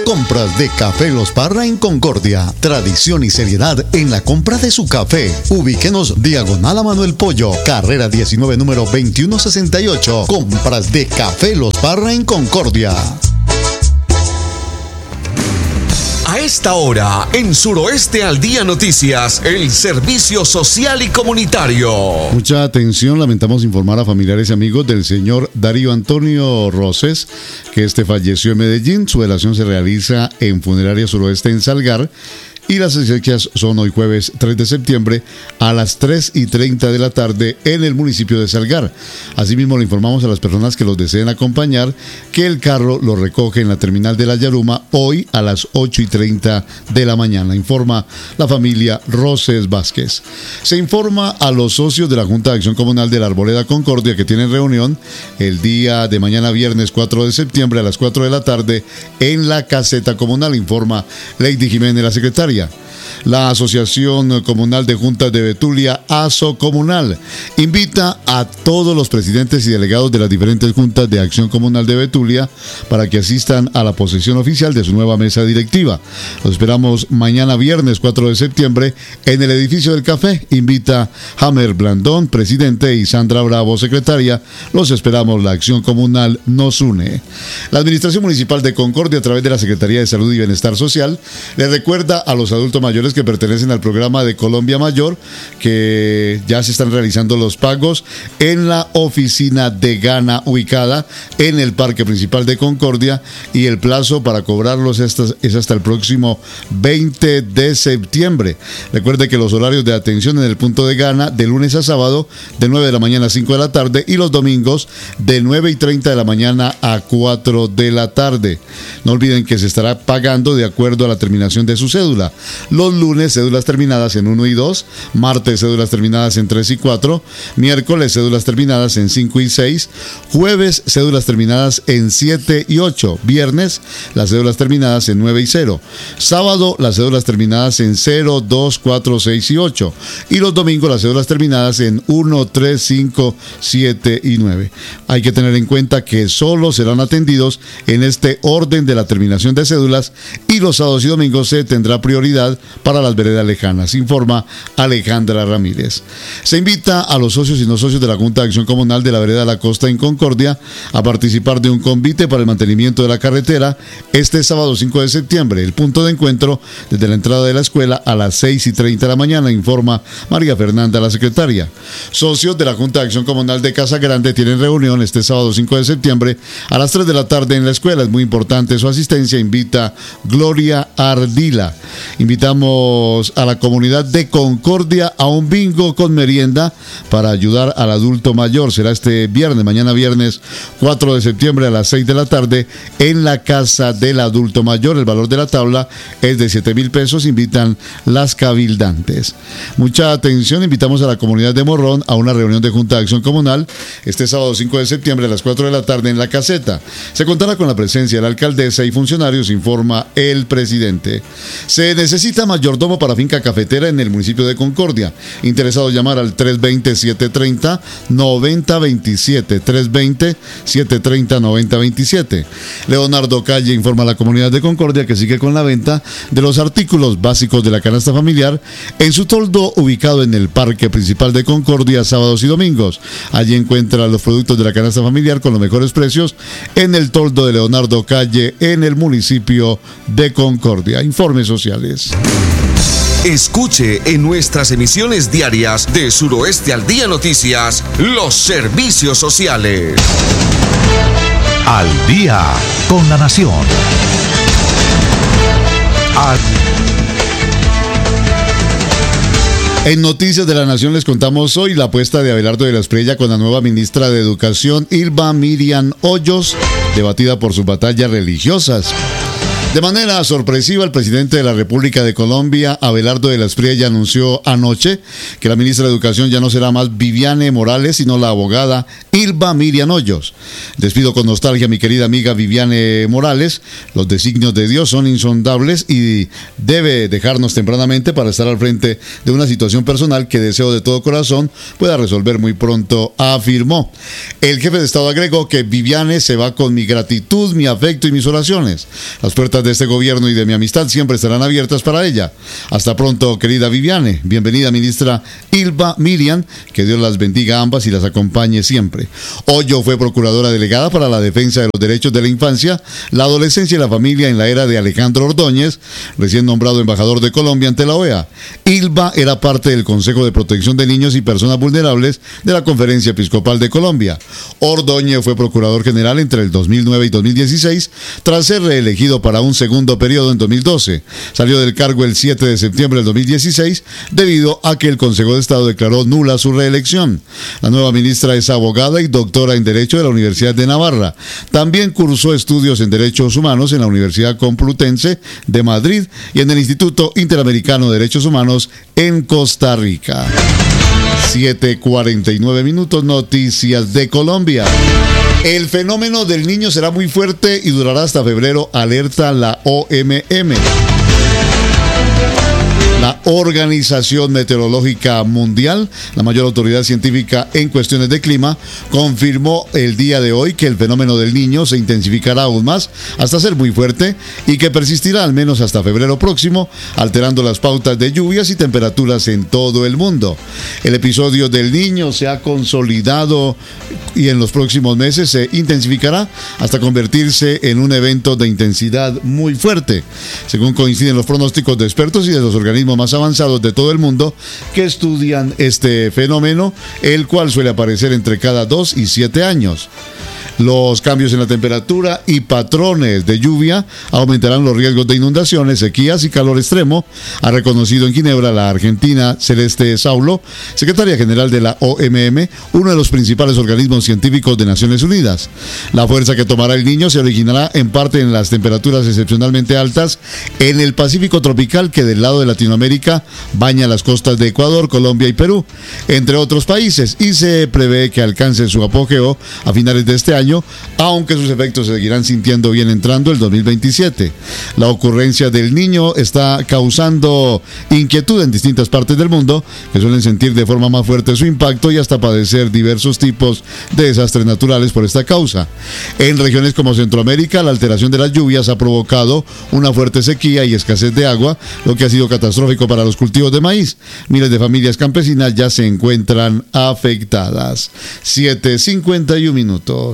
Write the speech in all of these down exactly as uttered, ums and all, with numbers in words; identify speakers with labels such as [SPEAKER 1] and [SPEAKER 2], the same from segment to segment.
[SPEAKER 1] Compras de Café Los Parra en Concordia. Tradición y seriedad en la compra de su café. Ubíquenos diagonal a Manuel Pollo, carrera diecinueve, número veintiuno sesenta y ocho. Compras de Café Los Parra en Concordia.
[SPEAKER 2] A esta hora, en Suroeste al Día Noticias, el servicio social y comunitario.
[SPEAKER 3] Mucha atención, lamentamos informar a familiares y amigos del señor Darío Antonio Roses, que este falleció en Medellín. Su velación se realiza en Funeraria Suroeste en Salgar. Y las exequias son hoy jueves tres de septiembre a las tres y treinta de la tarde en el municipio de Salgar. Asimismo, le informamos a las personas que los deseen acompañar que el carro lo recoge en la terminal de la Yaruma hoy a las ocho y treinta de la mañana, informa la familia Roses Vázquez. Se informa a los socios de la Junta de Acción Comunal de la Arboleda Concordia que tienen reunión el día de mañana viernes cuatro de septiembre a las cuatro de la tarde en la caseta comunal, informa Lady Jiménez, la secretaria. La Asociación Comunal de Juntas de Betulia, ASO Comunal, invita a todos los presidentes y delegados de las diferentes juntas de acción comunal de Betulia para que asistan a la posesión oficial de su nueva mesa directiva. Los esperamos mañana viernes cuatro de septiembre en el edificio del café. Invita Hammer Blandón, presidente, y Sandra Bravo, secretaria. Los esperamos, la acción comunal nos une. La Administración Municipal de Concordia, a través de la Secretaría de Salud y Bienestar Social, le recuerda a los adultos mayores que pertenecen al programa de Colombia Mayor que ya se están realizando los pagos en la oficina de Gana ubicada en el Parque Principal de Concordia, y el plazo para cobrarlos es hasta el próximo veinte de septiembre. Recuerde que los horarios de atención en el punto de Gana de lunes a sábado de nueve de la mañana a cinco de la tarde y los domingos de nueve y treinta de la mañana a cuatro de la tarde. No olviden que se estará pagando de acuerdo a la terminación de su cédula. Los lunes, cédulas terminadas en uno y dos, martes, cédulas terminadas en tres y cuatro, miércoles, cédulas terminadas en cinco y seis, jueves, cédulas terminadas en siete y ocho, viernes, las cédulas terminadas en nueve y cero, sábado, las cédulas terminadas en cero, dos, cuatro, seis y ocho, y los domingos, las cédulas terminadas en uno, tres, cinco, siete y nueve. Hay que tener en cuenta que solo serán atendidos en este orden de la terminación de cédulas, y los sábados y domingos se tendrá prioridad para las veredas lejanas, informa Alejandra Ramírez. Se invita a los socios y no socios de la Junta de Acción Comunal de la Vereda La Costa en Concordia a participar de un convite para el mantenimiento de la carretera este sábado cinco de septiembre. El punto de encuentro desde la entrada de la escuela a las seis y treinta de la mañana, informa María Fernanda, la secretaria. Socios de la Junta de Acción Comunal de Casa Grande tienen reunión este sábado cinco de septiembre a las tres de la tarde en la escuela. Es muy importante su asistencia, invita Gloria Ardila. Invitamos a la comunidad de Concordia a un bingo con merienda para ayudar al adulto mayor. Será este viernes, mañana viernes cuatro de septiembre a las seis de la tarde en la Casa del Adulto Mayor. El valor de la tabla es de siete mil pesos. Invitan las cabildantes. Mucha atención, invitamos a la comunidad de Morrón a una reunión de Junta de Acción Comunal este sábado cinco de septiembre a las cuatro de la tarde en la caseta. Se contará con la presencia de la alcaldesa y funcionarios, informa el presidente. Se necesita mayordomo para finca cafetera en el municipio de Concordia. Interesado, llamar al tres veinte, siete treinta, noventa veintisiete, tres veinte, siete treinta, noventa veintisiete. Leonardo Calle informa a la comunidad de Concordia que sigue con la venta de los artículos básicos de la canasta familiar en su toldo ubicado en el Parque Principal de Concordia, sábados y domingos. Allí encuentra los productos de la canasta familiar con los mejores precios en el toldo de Leonardo Calle en el municipio de Concordia. Informes sociales.
[SPEAKER 2] Escuche en nuestras emisiones diarias de Suroeste al Día Noticias los servicios sociales.
[SPEAKER 4] Al día con la nación. Al...
[SPEAKER 3] En Noticias de la Nación les contamos hoy la apuesta de Abelardo de la Espriella con la nueva ministra de Educación, Ilva Miriam Hoyos, debatida por sus batallas religiosas. De manera sorpresiva, el presidente de la República de Colombia, Abelardo de la Espriella, anunció anoche que la ministra de Educación ya no será más Viviane Morales, sino la abogada Ilva Miriam Hoyos. Despido con nostalgia, mi querida amiga Viviane Morales. Los designios de Dios son insondables y debe dejarnos tempranamente para estar al frente de una situación personal que deseo de todo corazón pueda resolver muy pronto, afirmó. El jefe de Estado agregó que Viviane se va con mi gratitud, mi afecto y mis oraciones. Las puertas puertas de este gobierno y de mi amistad siempre estarán abiertas para ella. Hasta pronto, querida Viviane. Bienvenida, ministra Ilva Miriam. Que Dios las bendiga a ambas y las acompañe siempre. Hoyo fue procuradora delegada para la defensa de los derechos de la infancia, la adolescencia y la familia en la era de Alejandro Ordóñez, recién nombrado embajador de Colombia ante la O E A. Ilva era parte del Consejo de Protección de Niños y Personas Vulnerables de la Conferencia Episcopal de Colombia. Ordóñez fue procurador general entre el dos mil nueve y dos mil dieciséis, tras ser reelegido para un segundo periodo en dos mil doce. Salió del cargo el siete de septiembre del dos mil dieciséis debido a que el Consejo de Estado declaró nula su reelección. La nueva ministra es abogada y doctora en Derecho de la Universidad de Navarra. También cursó estudios en Derechos Humanos en la Universidad Complutense de Madrid y en el Instituto Interamericano de Derechos Humanos en Costa Rica. siete cuarenta y nueve minutos, noticias de Colombia. El fenómeno del Niño será muy fuerte y durará hasta febrero, alerta la O M M. La Organización Meteorológica Mundial, la mayor autoridad científica en cuestiones de clima, confirmó el día de hoy que el fenómeno del Niño se intensificará aún más hasta ser muy fuerte y que persistirá al menos hasta febrero próximo, alterando las pautas de lluvias y temperaturas en todo el mundo. El episodio del Niño se ha consolidado y en los próximos meses se intensificará hasta convertirse en un evento de intensidad muy fuerte, según coinciden los pronósticos de expertos y de los organismos más avanzados de todo el mundo que estudian este fenómeno, el cual suele aparecer entre cada dos y siete años. Los cambios en la temperatura y patrones de lluvia aumentarán los riesgos de inundaciones, sequías y calor extremo, ha reconocido en Ginebra la argentina Celeste Saulo, secretaria general de la O M M, uno de los principales organismos científicos de Naciones Unidas. La fuerza que tomará el Niño se originará en parte en las temperaturas excepcionalmente altas en el Pacífico tropical que del lado de Latinoamérica baña las costas de Ecuador, Colombia y Perú, entre otros países, y se prevé que alcance su apogeo a finales de este año, aunque sus efectos se seguirán sintiendo bien entrando el dos mil veintisiete. La ocurrencia del Niño está causando inquietud en distintas partes del mundo, que suelen sentir de forma más fuerte su impacto y hasta padecer diversos tipos de desastres naturales por esta causa. En regiones como Centroamérica, la alteración de las lluvias ha provocado una fuerte sequía y escasez de agua, lo que ha sido catastrófico para los cultivos de maíz. Miles de familias campesinas ya se encuentran afectadas. siete cincuenta y uno minutos.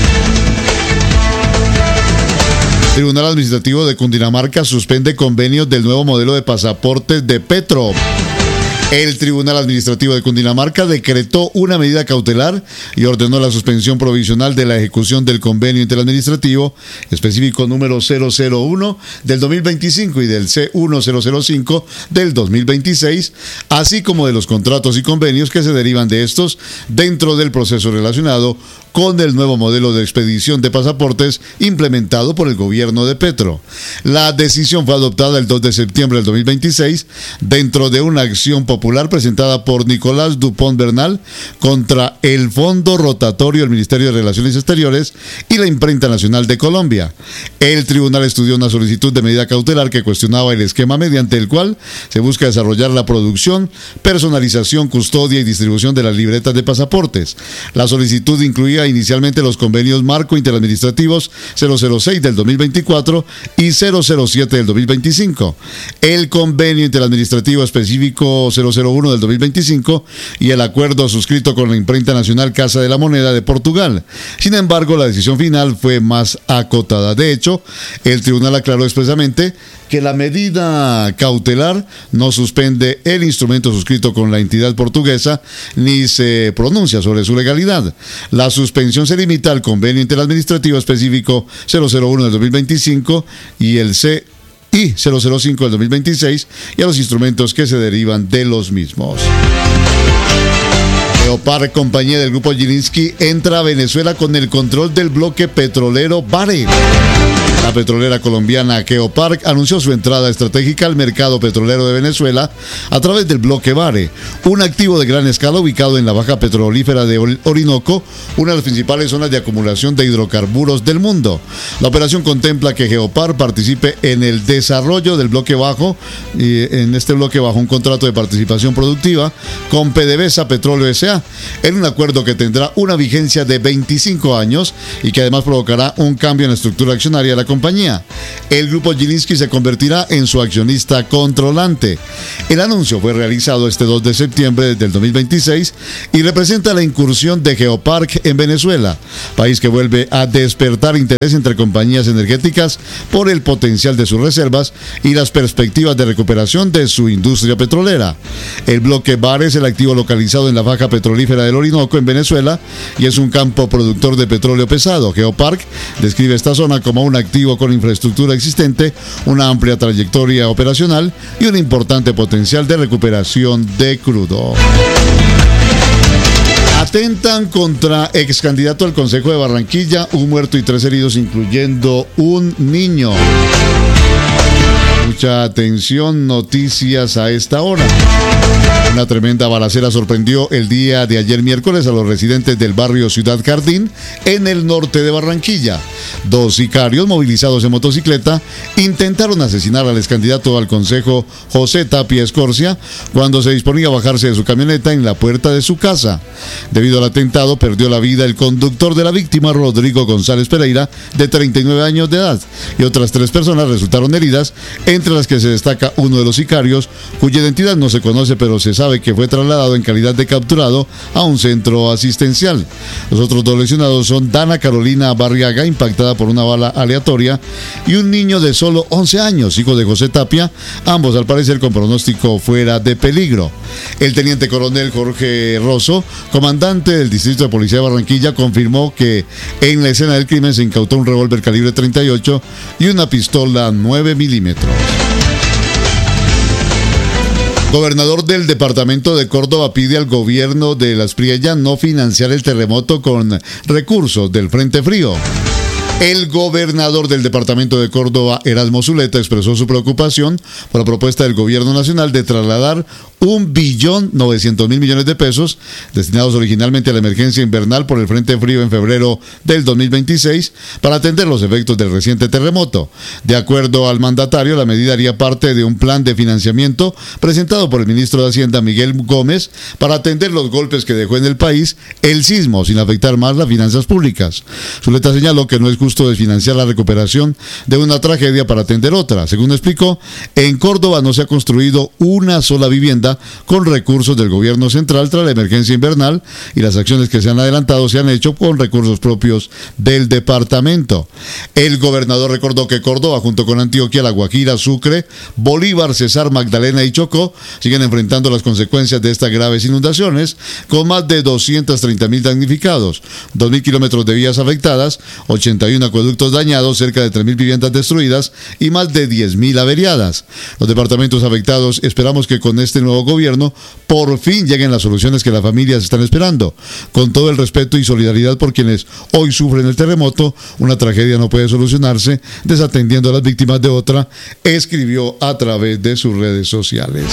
[SPEAKER 3] Tribunal Administrativo de Cundinamarca suspende convenios del nuevo modelo de pasaportes de Petro. El Tribunal Administrativo de Cundinamarca decretó una medida cautelar y ordenó la suspensión provisional de la ejecución del convenio interadministrativo específico número cero cero uno del dos mil veinticinco y del C uno cero cero cinco del dos mil veintiséis, así como de los contratos y convenios que se derivan de estos dentro del proceso relacionado con el nuevo modelo de expedición de pasaportes implementado por el gobierno de Petro. La decisión fue adoptada el dos de septiembre del dos mil veintiséis dentro de una acción popular presentada por Nicolás Dupont Bernal contra el Fondo Rotatorio del Ministerio de Relaciones Exteriores y la Imprenta Nacional de Colombia. El tribunal estudió una solicitud de medida cautelar que cuestionaba el esquema mediante el cual se busca desarrollar la producción, personalización, custodia y distribución de las libretas de pasaportes. La solicitud incluía inicialmente los convenios marco interadministrativos cero cero seis del dos mil veinticuatro y cero cero siete del dos mil veinticinco, el convenio interadministrativo específico cero cero uno del dos mil veinticinco y el acuerdo suscrito con la Imprenta Nacional Casa de la Moneda de Portugal. Sin embargo, la decisión final fue más acotada. De hecho, el tribunal aclaró expresamente que la medida cautelar no suspende el instrumento suscrito con la entidad portuguesa ni se pronuncia sobre su legalidad. La suspensión se limita al convenio interadministrativo específico cero cero uno del dos mil veinticinco y el C I cero cero cinco del dos mil veintiséis y a los instrumentos que se derivan de los mismos. Geopark, compañía del grupo Gilinski, entra a Venezuela con el control del bloque petrolero Vare. La petrolera colombiana Geopark anunció su entrada estratégica al mercado petrolero de Venezuela a través del bloque Vare, un activo de gran escala ubicado en la baja petrolífera de Orinoco, una de las principales zonas de acumulación de hidrocarburos del mundo. La operación contempla que Geopark participe en el desarrollo del bloque bajo, y en este bloque bajo un contrato de participación productiva con PDVSA Petróleo S A, en un acuerdo que tendrá una vigencia de veinticinco años y que además provocará un cambio en la estructura accionaria de la compañía. El grupo Gilinski se convertirá en su accionista controlante. El anuncio fue realizado este dos de septiembre del dos mil veintiséis y representa la incursión de Geopark en Venezuela, país que vuelve a despertar interés entre compañías energéticas por el potencial de sus reservas y las perspectivas de recuperación de su industria petrolera. El bloque Var es el activo localizado en la faja petrolífera del Orinoco en Venezuela y es un campo productor de petróleo pesado. Geopark describe esta zona como un activo con infraestructura existente, una amplia trayectoria operacional y un importante potencial de recuperación de crudo. Atentan contra ex candidato al Consejo de Barranquilla, un muerto y tres heridos, incluyendo un niño. Mucha atención, noticias a esta hora. Una tremenda balacera sorprendió el día de ayer miércoles a los residentes del barrio Ciudad Jardín, en el norte de Barranquilla. Dos sicarios movilizados en motocicleta intentaron asesinar al excandidato al Consejo José Tapia Escorcia cuando se disponía a bajarse de su camioneta en la puerta de su casa. Debido al atentado, perdió la vida el conductor de la víctima, Rodrigo González Pereira, de treinta y nueve años de edad, y otras tres personas resultaron heridas, entre las que se destaca uno de los sicarios, cuya identidad no se conoce, pero se sabe que fue trasladado en calidad de capturado a un centro asistencial. Los otros dos lesionados son Dana Carolina Barriaga, impactada por una bala aleatoria, y un niño de solo once años, hijo de José Tapia, ambos al parecer con pronóstico fuera de peligro. El teniente coronel Jorge Rosso, comandante del Distrito de Policía de Barranquilla, confirmó que en la escena del crimen se incautó un revólver calibre treinta y ocho y una pistola nueve milímetros. Gobernador del departamento de Córdoba pide al gobierno de Las Priellas no financiar el terremoto con recursos del Frente Frío. El gobernador del departamento de Córdoba, Erasmo Zuleta, expresó su preocupación por la propuesta del gobierno nacional de trasladar un billón novecientos mil millones de pesos destinados originalmente a la emergencia invernal por el Frente Frío en febrero del dos mil veintiséis para atender los efectos del reciente terremoto. De acuerdo al mandatario, la medida haría parte de un plan de financiamiento presentado por el ministro de Hacienda, Miguel Gómez, para atender los golpes que dejó en el país el sismo sin afectar más las finanzas públicas. Zuleta señaló que no es justo desfinanciar la recuperación de una tragedia para atender otra. Según explicó, en Córdoba no se ha construido una sola vivienda con recursos del gobierno central tras la emergencia invernal y las acciones que se han adelantado se han hecho con recursos propios del departamento. El gobernador recordó que Córdoba, junto con Antioquia, La Guajira, Sucre, Bolívar, Cesar, Magdalena y Chocó, siguen enfrentando las consecuencias de estas graves inundaciones, con más de doscientos treinta mil damnificados, dos mil kilómetros de vías afectadas, ochenta y uno acueductos dañados, cerca de tres mil viviendas destruidas y más de diez mil averiadas. Los departamentos afectados esperamos que con este nuevo gobierno por fin lleguen las soluciones que las familias están esperando. Con todo el respeto y solidaridad por quienes hoy sufren el terremoto, una tragedia no puede solucionarse desatendiendo a las víctimas de otra, escribió a través de sus redes sociales.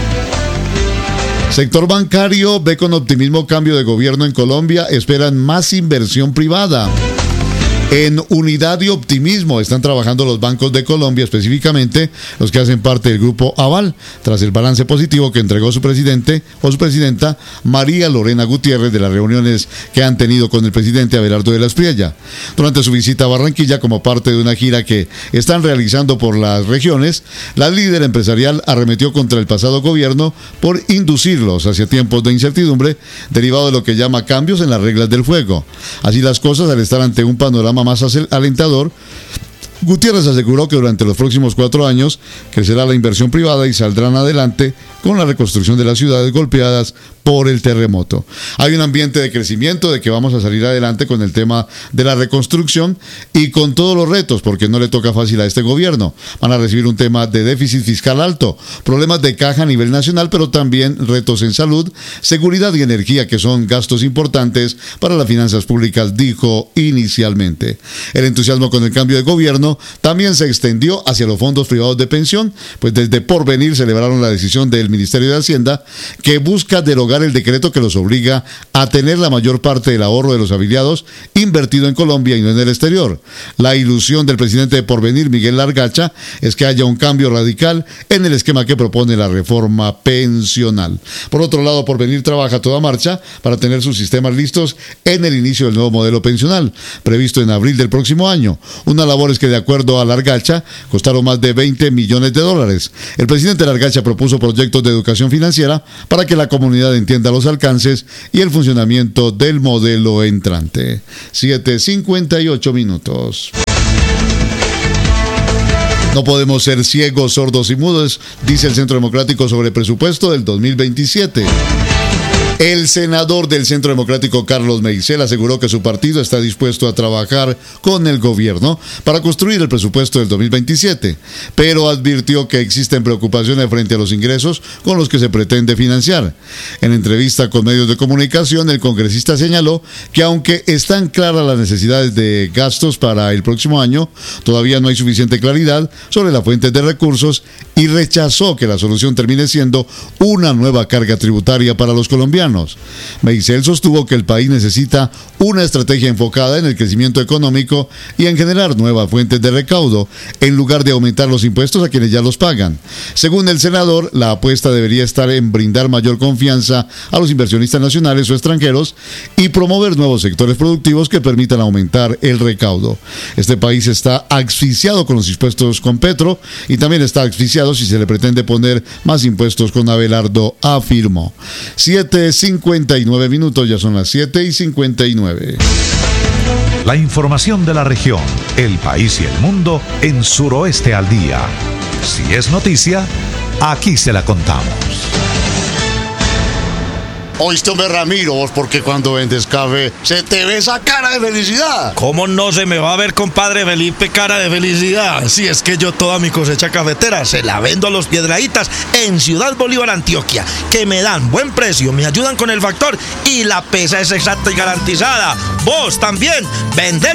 [SPEAKER 3] Sector bancario ve con optimismo cambio de gobierno en Colombia, esperan más inversión privada. En unidad y optimismo están trabajando los bancos de Colombia, específicamente los que hacen parte del grupo Aval, tras el balance positivo que entregó su presidente o su presidenta María Lorena Gutiérrez de las reuniones que han tenido con el presidente Abelardo de Las Priellas. Durante su visita a Barranquilla, como parte de una gira que están realizando por las regiones, la líder empresarial arremetió contra el pasado gobierno por inducirlos hacia tiempos de incertidumbre, derivado de lo que llama cambios en las reglas del juego. Así las cosas, al estar ante un panorama más alentador, Gutiérrez aseguró que durante los próximos cuatro años crecerá la inversión privada y saldrán adelante con la reconstrucción de las ciudades golpeadas por el terremoto. Hay un ambiente de crecimiento, de que vamos a salir adelante con el tema de la reconstrucción y con todos los retos, porque no le toca fácil a este gobierno. Van a recibir un tema de déficit fiscal alto, problemas de caja a nivel nacional, pero también retos en salud, seguridad y energía, que son gastos importantes para las finanzas públicas, dijo inicialmente. El entusiasmo con el cambio de gobierno también se extendió hacia los fondos privados de pensión, pues desde Porvenir celebraron la decisión del Ministerio de Hacienda que busca derogar el decreto que los obliga a tener la mayor parte del ahorro de los afiliados invertido en Colombia y no en el exterior. La ilusión del presidente de Porvenir, Miguel Largacha, es que haya un cambio radical en el esquema que propone la reforma pensional. Por otro lado, Porvenir trabaja a toda marcha para tener sus sistemas listos en el inicio del nuevo modelo pensional, previsto en abril del próximo año. Unas labores que, de acuerdo a Largacha, costaron más de veinte millones de dólares. El presidente Largacha propuso proyectos de educación financiera para que la comunidad entienda los alcances y el funcionamiento del modelo entrante. siete cincuenta y ocho minutos. No podemos ser ciegos, sordos y mudos, dice el Centro Democrático sobre el presupuesto del dos mil veintisiete. El senador del Centro Democrático, Carlos Meisel, aseguró que su partido está dispuesto a trabajar con el gobierno para construir el presupuesto del dos mil veintisiete, pero advirtió que existen preocupaciones frente a los ingresos con los que se pretende financiar. En entrevista con medios de comunicación, el congresista señaló que aunque están claras las necesidades de gastos para el próximo año, todavía no hay suficiente claridad sobre las fuentes de recursos y rechazó que la solución termine siendo una nueva carga tributaria para los colombianos. Meisel sostuvo que el país necesita una estrategia enfocada en el crecimiento económico y en generar nuevas fuentes de recaudo, en lugar de aumentar los impuestos a quienes ya los pagan. Según el senador, la apuesta debería estar en brindar mayor confianza a los inversionistas nacionales o extranjeros y promover nuevos sectores productivos que permitan aumentar el recaudo. Este país está asfixiado con los impuestos con Petro y también está asfixiado si se le pretende poner más impuestos con Abelardo, afirmó. siete cincuenta y nueve minutos, ya son las siete y cincuenta y nueve.
[SPEAKER 4] La información de la región, el país y el mundo en Suroeste al Día. Si es noticia, aquí se la contamos.
[SPEAKER 1] Oíste, hombre, Ramiro, vos, porque cuando vendes café se te ve esa cara de felicidad.
[SPEAKER 5] ¿Cómo no se me va a ver, compadre Felipe, cara de felicidad? Si es que yo toda mi cosecha cafetera se la vendo a los Piedrahítas en Ciudad Bolívar, Antioquia, que me dan buen precio, me ayudan con el factor y la pesa es exacta y garantizada. Vos también, vende